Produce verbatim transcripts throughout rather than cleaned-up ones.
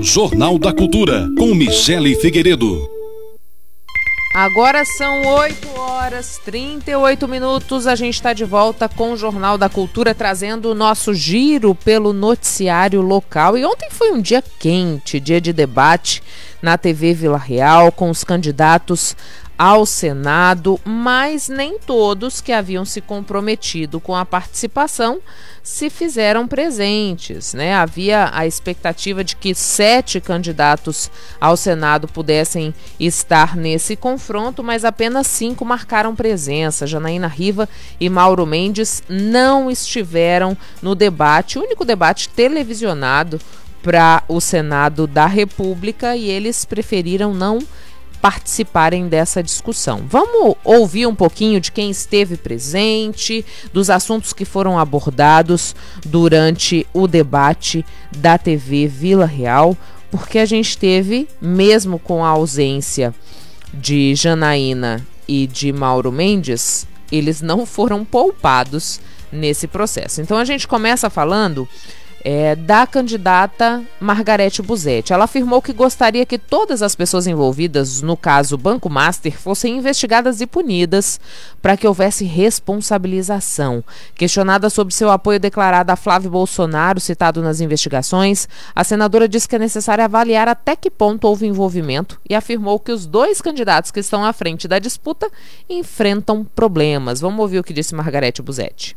Jornal da Cultura, com Michele Figueiredo. Agora são oito horas e trinta e oito minutos, a gente está de volta com o Jornal da Cultura, trazendo o nosso giro pelo noticiário local. E ontem foi um dia quente, dia de debate na T V Vila Real, com os candidatos ao Senado, mas nem todos que haviam se comprometido com a participação se fizeram presentes, né? Havia a expectativa de que sete candidatos ao Senado pudessem estar nesse confronto, mas apenas cinco marcaram presença. Janaína Riva e Mauro Mendes não estiveram no debate, o único debate televisionado para o Senado da República, e eles preferiram não participarem dessa discussão. Vamos ouvir um pouquinho de quem esteve presente, dos assuntos que foram abordados durante o debate da T V Vila Real, porque a gente teve, mesmo com a ausência de Janaína e de Mauro Mendes, eles não foram poupados nesse processo. Então a gente começa falando É, da candidata Margarete Busetti. Ela afirmou que gostaria que todas as pessoas envolvidas no caso Banco Master fossem investigadas e punidas para que houvesse responsabilização. Questionada sobre seu apoio declarado a Flávio Bolsonaro, citado nas investigações, a senadora disse que é necessário avaliar até que ponto houve envolvimento e afirmou que os dois candidatos que estão à frente da disputa enfrentam problemas. Vamos ouvir o que disse Margarete Busetti.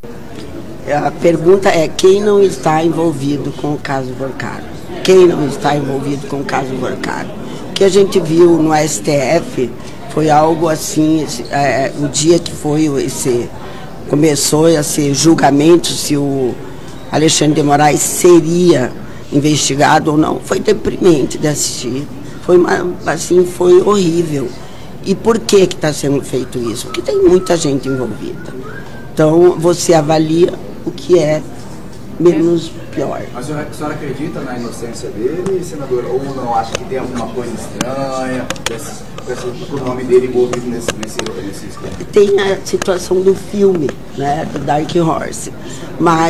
A pergunta é: quem não está envolvido com o caso Vorcaro? Quem não está envolvido com o caso Vorcaro? O que a gente viu no S T F foi algo assim, é, o dia que foi esse, começou esse julgamento, se o Alexandre de Moraes seria investigado ou não, foi deprimente de assistir. Foi, uma, assim, foi horrível. E por que que está sendo feito isso? Porque tem muita gente envolvida. Então, você avalia o que é menos pior. A senhora, a senhora acredita na inocência dele, senadora? Ou não acha que tem alguma coisa estranha com o nome dele envolvido nesse, nesse, nesse esquema? Tem a situação do filme, né, do Dark Horse, mas